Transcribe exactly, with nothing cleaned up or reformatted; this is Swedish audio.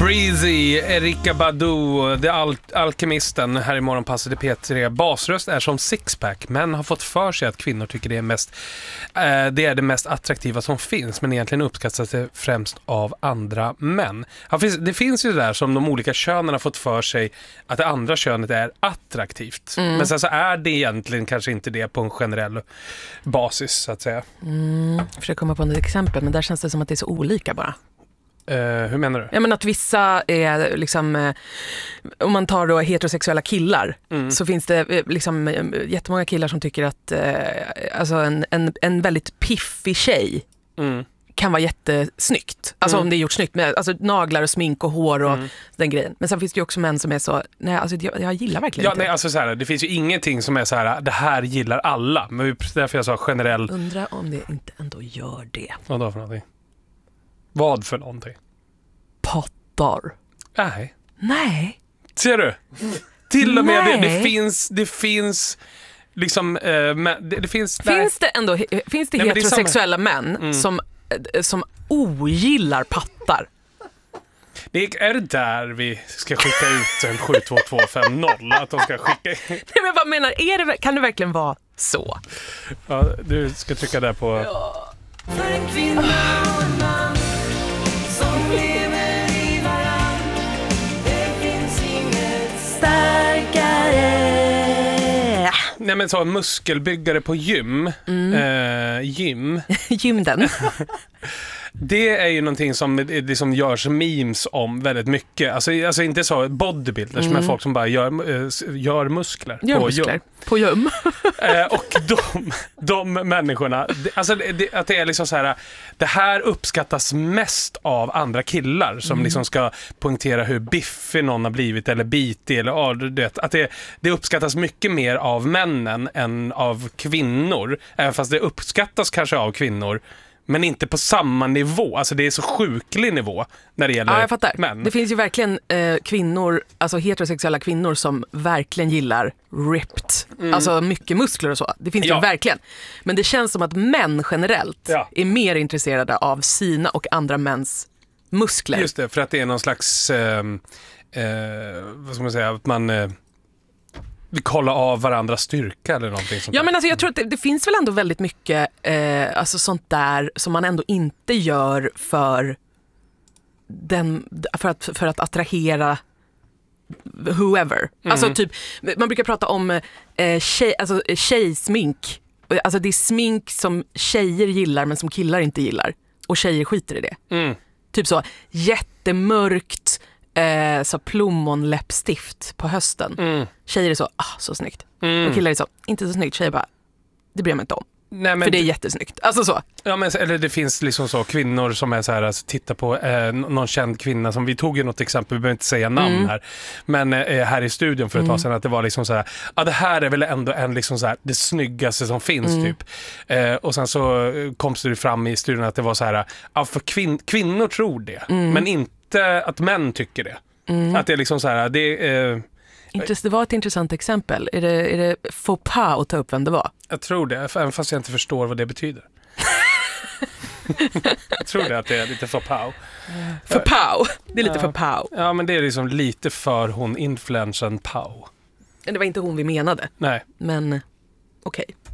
Breezy, Erykah Badu, The Al- Alkemisten här i Morgonpasset i P tre. Basröst är som sixpack, men har fått för sig att kvinnor tycker det är mest eh, det är det mest attraktiva som finns, men egentligen uppskattas det främst av andra män. Det finns, det finns ju det där som de olika könen har fått för sig att det andra könet är attraktivt. Mm. Men sen så är det egentligen kanske inte det på en generell basis, så att säga. Mm. Jag försöker komma på ett exempel, men där känns det som att det är så olika bara. Uh, hur menar du? Ja, men att vissa är liksom, eh, om man tar då heterosexuella killar, mm. så finns det eh, liksom eh, jättemånga killar som tycker att eh, alltså en, en, en väldigt piffig tjej mm. kan vara jättesnyggt. Alltså mm. om det är gjort snyggt med alltså, naglar och smink och hår och mm. den grejen. Men sen finns det ju också män som är så, nej alltså jag, jag gillar verkligen ja, inte. Nej, alltså så här, det finns ju ingenting som är så här, det här gillar alla. Men därför jag sa generell. Undrar om det inte ändå gör det. Vad då för någonting? Vad för någonting? Pattar. Nej. Nej. Ser du? Till och med det, det finns det finns liksom eh, det, det finns Finns det ändå finns det nej, heterosexuella det män mm. som som ogillar pattar? Det är det där vi ska skicka ut en sju två två fem noll att de ska skicka. Nej, men vad menar är det, kan det verkligen vara så? Ja, du ska trycka där på ja. För en kvinna och en man som lever i varann. Det finns inget starkare. Nej, men så muskelbyggare på gym. Mm. Eh, gym. Gymden. Det är ju någonting som det liksom görs memes om väldigt mycket. Alltså, alltså inte så bodybuilders, mm. men folk som bara gör, äh, gör muskler. Gör på muskler gym. på gym. äh, och de, de människorna, det, alltså det, att det är liksom så här, det här uppskattas mest av andra killar som mm. liksom ska poängtera hur biffig någon har blivit eller bitig eller ja, det, att det, det uppskattas mycket mer av männen än av kvinnor. Även fast det uppskattas kanske av kvinnor. Men inte på samma nivå. Alltså det är så sjuklig nivå när det gäller ja, jag fattar. män. Det finns ju verkligen eh, kvinnor, alltså heterosexuella kvinnor som verkligen gillar ripped. Mm. Alltså mycket muskler och så. Det finns ja. ju verkligen. Men det känns som att män generellt ja. är mer intresserade av sina och andra mäns muskler. Just det, för att det är någon slags eh, eh, vad ska man säga, att man eh, vi kollar av varandras styrka eller någonting sånt. Ja, där. men alltså jag tror att det, det finns väl ändå väldigt mycket eh, alltså sånt där som man ändå inte gör för den för att för att attrahera whoever. Mm. Alltså typ man brukar prata om eh, tjej, alltså tjejsmink. Alltså det är smink som tjejer gillar men som killar inte gillar och tjejer skiter i det. Mm. Typ så jättemörkt Eh, så plommonläppstift på hösten. Mm. Tjejer är så, ah, så snyggt. Mm. Och killar är så, inte så snyggt. Tjejer bara, det bryr jag mig inte om. Nej, men för det är jättesnyggt. Alltså så. Ja, men eller det finns liksom så kvinnor som är så här, alltså, titta på eh, någon känd kvinna som vi tog ju något exempel, vi behöver inte säga namn mm. här. Men eh, här i studion för ett mm. tag sedan att det var liksom så här, ja ah, det här är väl ändå en liksom så här, det snyggaste som finns mm. typ. Eh, och sen så kom det fram i studion att det var så här, ja ah, för kvin- kvinnor tror det, mm. men inte att män tycker det. Mm. Att det är liksom så här, det är... Intress- det var ett intressant exempel. Är det, är det faux pas att ta upp vem det var? Jag tror det, även fast jag inte förstår vad det betyder. Jag tror det att det är lite faux pas. För Pau. Det är lite ja. för Pau. Ja, men det är liksom lite för hon influensen Pau. Det var inte hon vi menade. Nej. Men okej. Okay.